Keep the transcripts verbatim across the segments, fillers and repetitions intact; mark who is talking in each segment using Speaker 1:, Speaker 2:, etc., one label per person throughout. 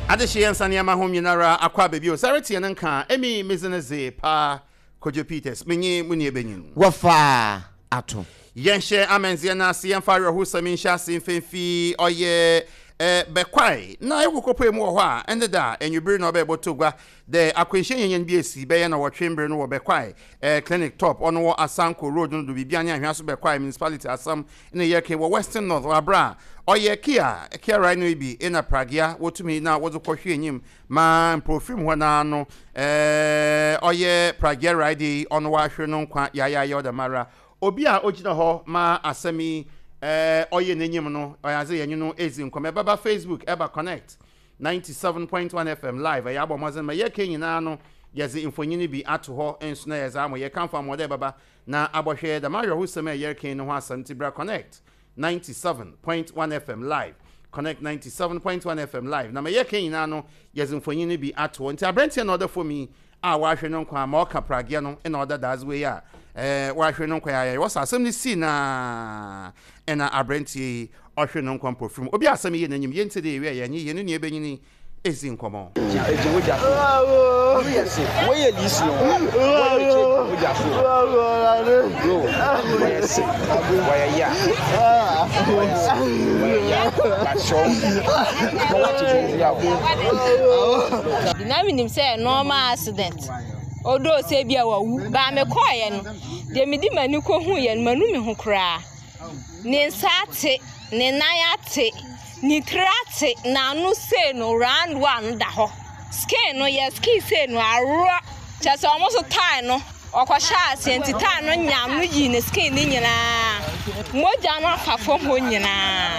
Speaker 1: Adeshi ensani ama home yinara akwa baby o sareti nka emi mezeneze pa Kojo Peters menye muni ebenyin
Speaker 2: wafa ato
Speaker 1: yenhye amenzie na se yemfa hu sami hya se mfemfi oye eh bekwai na ewukopo emu ho a ende da enwibiri na obebotogwa de akwenhye yenyen bi esi be ye na wotwembre no wo bekwai eh clinic top ono wo Asanko road no do bibia nya ahwaso bekwai municipality Asam ina yeke wo Western North Abra oye kia kia right no bi ina Pragia wotumi na wozo kohwe enyim ma profim ho na no eh oye Pragia right ono wa hwe no nkwa ya ya ya odamara obi a ogina ho ma asami eh oye nenyim no oyaze yenyu no ezi nkome baba Facebook eba connect ninety-seven point one F M live ya bo mozen ma ye kenyina no yeze infonyini bi ato ho enso na yeze amo ye kanfa mode baba na abohwe da mario husema ye ken no ho asanti bra connect ninety-seven point one F M live connect ninety-seven point one F M live na ma ye kenyina no yeze infonyini bi ato nti abrante na order for me a wa hwe no nkwa ma oka Pragia no in order that's way ya eh wa hwe no nkwa ya was asem ni si na ena abrante ohwe no nkwa profum obi asem ye nanyim ye ntede ye ye nye ye ne ebenyini ezi nkomo
Speaker 3: eji wo ja so yes wo ye lisi o wo ye che wo ja so bro wo yes wo ye ya wo ye ya ba show wo wa ti ya o
Speaker 4: dinami nim say normal accident odo se bia wa wu ba me koye no de me di mani ko hu ye manu me hu kra ni nsate ni nayate ni trate na anu se no round one da ho skin no yes ski se no aro cha so almost time no okosha asenti time no nyam no yi ne skin ni nyina moja no afafo ho nyina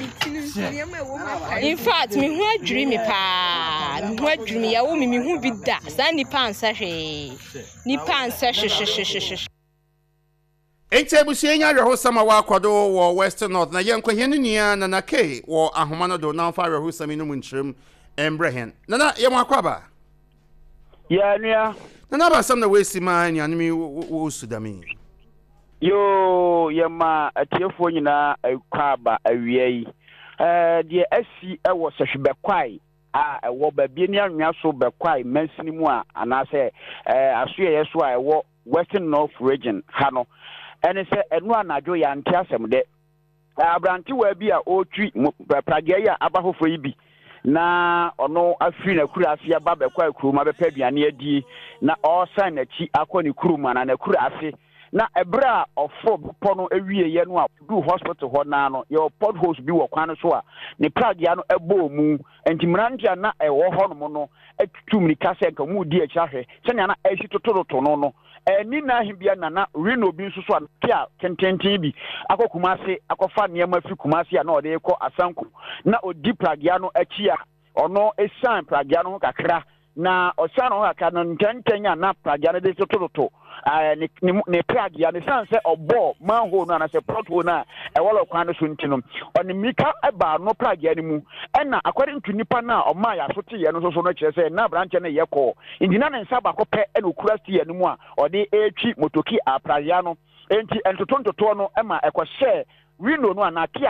Speaker 4: in fact me hu adwiri me pa me hu adwiri me ya wo me me hu bi da sa ni pansa hwe ni pansa hwe
Speaker 1: Ente busi enya reho sama wa kwado wo Western North na yenko henu nia na na ke wo ahoma no do na fa reho sami no munchirem embrehen na na yemo akwaba
Speaker 5: ya nia
Speaker 1: na na ba sam na we sima nya nmi wo sudami
Speaker 5: yo yema atiefo nyina akwaba awiei eh de asi e wo sehwebekwai a e wo ba bi ni anwa so bekwai mansini mu a anase eh aso ye so a e wo Western North region ha no ene se enu anajo ya nti asem de abranti wa bi a otwi Pragia ya abahofo yi bi na ono afiri na kuru ase aba bekwa kuruma bepa aduane adi na osan na chi akoni kuruma na na kuru ase na ebra ofo pono ewie ye no a du hospital ho na no ye pod host bi wo kwan so a ne Pragia no ebo mu entimrantia na ewo ho no no atutumni kase nka mu di achahwe se na ehi totoroto no no eni na hibia na na reno bi nso so a kententen bi akokumase akofa niam afi kumase a na ode ekọ Asanko na odi Pragia no achi a ono esan Pragia no kakra na osan no aka no ntentenya na Pragia no de totoroto eh ne Pragia ne sanse obo manho no na se proto na e wolo kwan no so ntino oni mika eba no Pragia ni mu ena according to nipa na o ma ya so te ye no so so no kire se na branch na ye ko indina ne nsa ba ko pe ena okura ste ye no mu a odi etwi motoki a Pragia no enti entotontoto no ema ekọ share wino no anakia